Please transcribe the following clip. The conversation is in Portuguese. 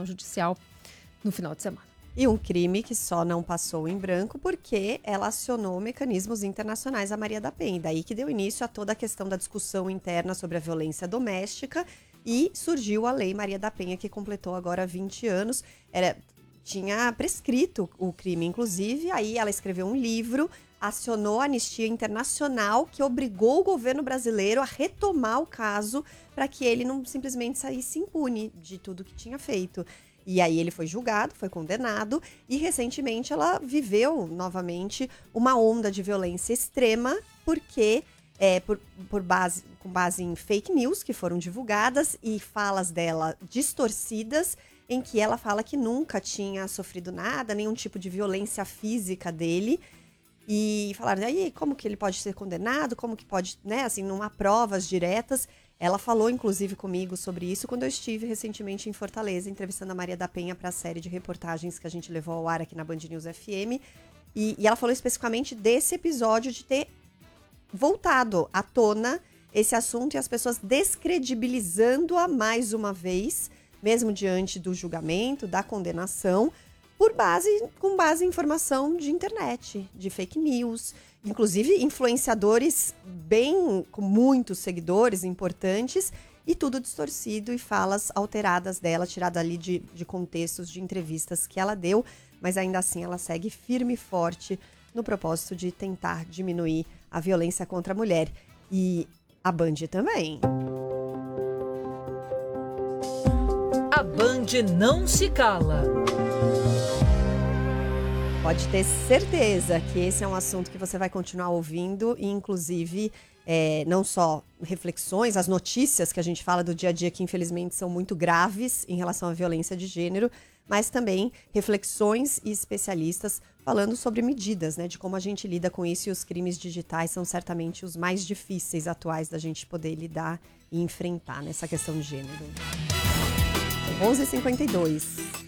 decisão judicial no final de semana. E um crime que só não passou em branco porque ela acionou mecanismos internacionais a Maria da Penha. Daí que deu início a toda a questão da discussão interna sobre a violência doméstica e surgiu a Lei Maria da Penha, que completou agora 20 anos. Tinha prescrito o crime, inclusive, aí ela escreveu um livro, acionou a Anistia Internacional, que obrigou o governo brasileiro a retomar o caso para que ele não simplesmente saísse impune de tudo que tinha feito. E aí ele foi julgado, foi condenado e recentemente ela viveu novamente uma onda de violência extrema porque com base em fake news que foram divulgadas e falas dela distorcidas em que ela fala que nunca tinha sofrido nada, nenhum tipo de violência física dele. E falaram, aí como que ele pode ser condenado, como que pode, né, assim, não há provas diretas. Ela falou, inclusive, comigo sobre isso quando eu estive recentemente em Fortaleza, entrevistando a Maria da Penha para a série de reportagens que a gente levou ao ar aqui na Band News FM. E ela falou especificamente desse episódio de ter voltado à tona esse assunto e as pessoas descredibilizando-a mais uma vez, mesmo diante do julgamento, da condenação, com base em informação de internet, de fake news. Inclusive, influenciadores com muitos seguidores importantes e tudo distorcido e falas alteradas dela, tirada ali de contextos de entrevistas que ela deu, mas ainda assim ela segue firme e forte no propósito de tentar diminuir a violência contra a mulher. E a Band também. A Band não se cala. Pode ter certeza que esse é um assunto que você vai continuar ouvindo e, inclusive, não só reflexões, as notícias que a gente fala do dia a dia que, infelizmente, são muito graves em relação à violência de gênero, mas também reflexões e especialistas falando sobre medidas, né, de como a gente lida com isso, e os crimes digitais são certamente os mais difíceis atuais da gente poder lidar e enfrentar nessa questão de gênero. 11h52.